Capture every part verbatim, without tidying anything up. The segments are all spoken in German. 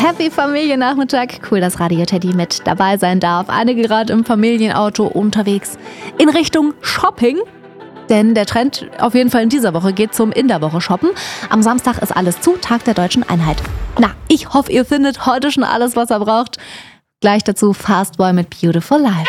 Happy Familiennachmittag. Cool, dass Radio Teddy mit dabei sein darf. Einige gerade im Familienauto unterwegs in Richtung Shopping. Denn der Trend auf jeden Fall in dieser Woche geht zum In der Woche shoppen. Am Samstag ist alles zu, Tag der Deutschen Einheit. Na, ich hoffe, ihr findet heute schon alles, was ihr braucht. Gleich dazu Fastboy mit Beautiful Life.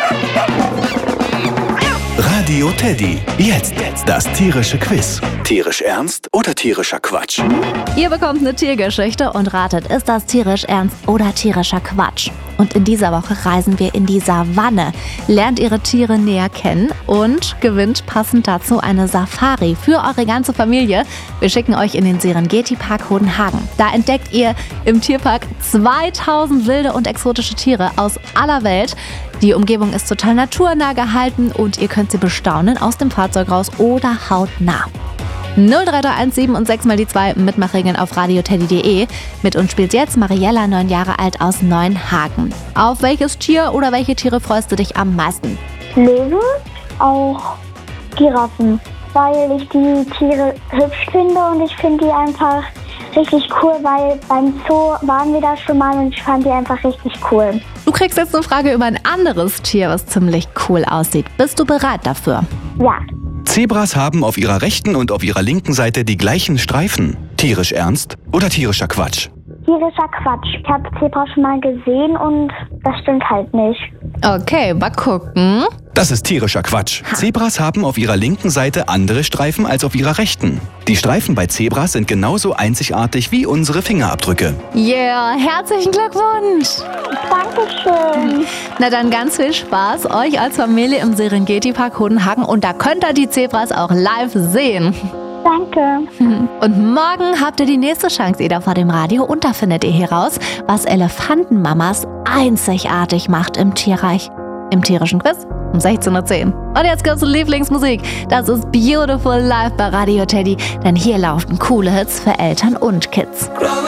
Radio Teddy. Jetzt das tierische Quiz. Tierisch ernst oder tierischer Quatsch? Ihr bekommt eine Tiergeschichte und ratet, ist das tierisch ernst oder tierischer Quatsch? Und in dieser Woche reisen wir in die Savanne, lernt ihre Tiere näher kennen und gewinnt passend dazu eine Safari für eure ganze Familie. Wir schicken euch in den Serengeti-Park Hodenhagen. Da entdeckt ihr im Tierpark zweitausend wilde und exotische Tiere aus aller Welt. Die Umgebung ist total naturnah gehalten und ihr könnt sie bestaunen aus dem Fahrzeug raus oder hautnah. null drei drei eins sieben und sechs mal die zwei Mitmachregeln auf radioteddy punkt de. Mit uns spielt jetzt Mariella, neun Jahre alt, aus Neuenhagen. Auf welches Tier oder welche Tiere freust du dich am meisten? Löwe, auch Giraffen, weil ich die Tiere hübsch finde und ich finde die einfach richtig cool, weil beim Zoo waren wir da schon mal und ich fand die einfach richtig cool. Du kriegst jetzt eine Frage über ein anderes Tier, was ziemlich cool aussieht. Bist du bereit dafür? Ja. Zebras haben auf ihrer rechten und auf ihrer linken Seite die gleichen Streifen. Tierisch ernst oder tierischer Quatsch? Tierischer Quatsch. Ich habe Zebra schon mal gesehen und das stimmt halt nicht. Okay, mal gucken. Das ist tierischer Quatsch. Zebras haben auf ihrer linken Seite andere Streifen als auf ihrer rechten. Die Streifen bei Zebras sind genauso einzigartig wie unsere Fingerabdrücke. Yeah, herzlichen Glückwunsch! Dankeschön. Na dann ganz viel Spaß euch als Familie im Serengeti-Park Hodenhagen und da könnt ihr die Zebras auch live sehen. Danke. Und morgen habt ihr die nächste Chance wieder vor dem Radio und da findet ihr heraus, was Elefantenmamas einzigartig macht im Tierreich. Im tierischen Quiz um sechzehn Uhr zehn. Und jetzt gibt's Lieblingsmusik. Das ist Beautiful Life bei Radio Teddy, denn hier laufen coole Hits für Eltern und Kids.